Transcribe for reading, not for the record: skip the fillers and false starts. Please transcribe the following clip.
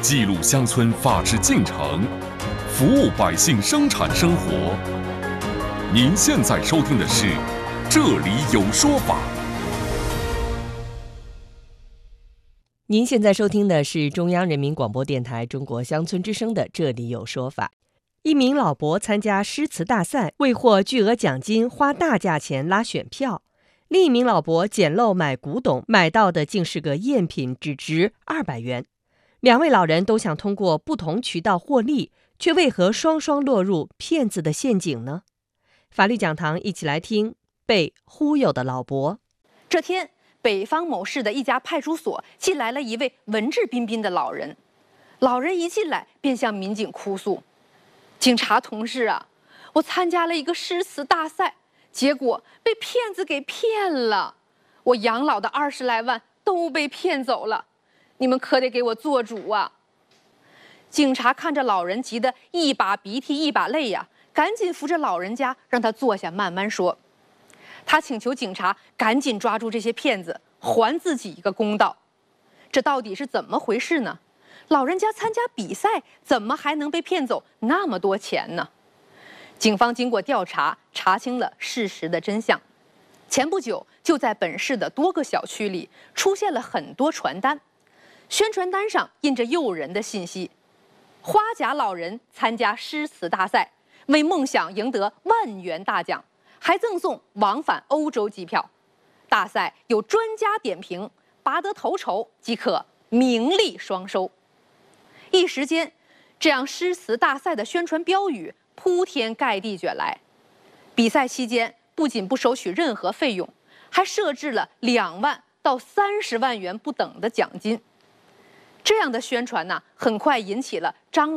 记录乡村法治进程，服务百姓生产生活。您现在收听的是《这里有说法》。 您现在收听的是中央人民广播电台中国乡村之声的《这里有说法》。一名老伯参加诗词大赛，为获巨额奖金花大价钱拉选票。另一名老伯捡漏买古董，买到的竟是个赝品，只值200元。两位老人都想通过不同渠道获利，却为何双双落入骗子的陷阱呢？法律讲堂一起来听被忽悠的老伯。 这天，北方某市的一家派出所进来了一位文质彬彬的老人。老人一进来便向民警哭诉：“警察同志啊，我参加了一个诗词大赛，结果被骗子给骗了，我养老的20来万都被骗走了，你们可得给我做主啊！”警察看着老人急得一把鼻涕一把泪呀，赶紧扶着老人家让他坐下慢慢说。他请求警察赶紧抓住这些骗子，还自己一个公道。这到底是怎么回事呢？老人家参加比赛，怎么还能被骗走那么多钱呢？警方经过调查，查清了事实的真相。前不久，就在本市的多个小区里出现了很多传单，宣传单上印着诱人的信息：花甲老人参加诗词大赛，为梦想赢得万元大奖，还赠送往返欧洲机票。大赛有专家点评，拔得头筹即可名利双收。一时间，这样诗词大赛的宣传标语铺天盖地卷来。比赛期间不仅不收取任何费用，还设置了2万到30万元不等的奖金。这样的宣传呢，很快引起了张